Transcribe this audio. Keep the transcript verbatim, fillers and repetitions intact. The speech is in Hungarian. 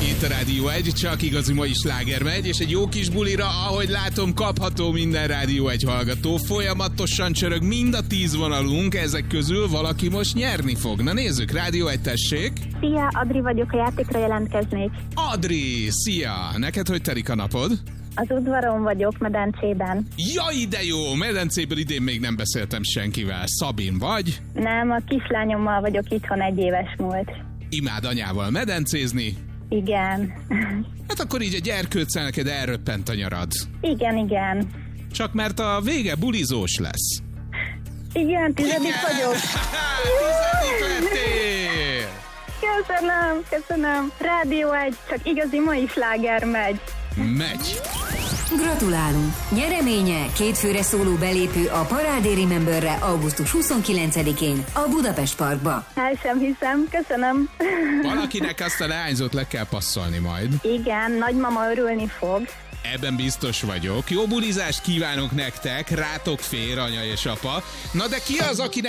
Itt a Rádió egy, csak igazi mai sláger megy, és egy jó kis bulira, ahogy látom, kapható minden Rádió egy hallgató. Folyamatosan csörög mind a tíz vonalunk, ezek közül valaki most nyerni fog. Na nézzük, Rádió egy, tessék! Szia, Adri vagyok, a játékra jelentkeznék. Adri, szia! Neked hogy telik a napod? Az udvaron vagyok, medencében. Jaj, de jó! Medencéből idén még nem beszéltem senkivel. Szabin vagy? Nem, a kislányommal vagyok itthon, egy éves múlt. Imád anyával medencézni? Igen. Hát akkor így egy erkőccel neked elröppent a nyarad. Igen, igen. Csak mert a vége bulizós lesz. Igen, tizedik Igen. vagyok. Tizedik lettél! Köszönöm, köszönöm. Rádió egy, csak igazi mai sláger megy. Megy! Gratulálunk! Nyereménye két főre szóló belépő a Parádé Rememberre augusztus huszonkilencedikén a Budapest Parkba. El sem hiszem, köszönöm. Valakinek azt a leányzót le kell passzolni majd. Igen, nagymama örülni fog. Ebben biztos vagyok. Jó bulizást kívánok nektek, rátok fér, anya és apa. Na de ki az, aki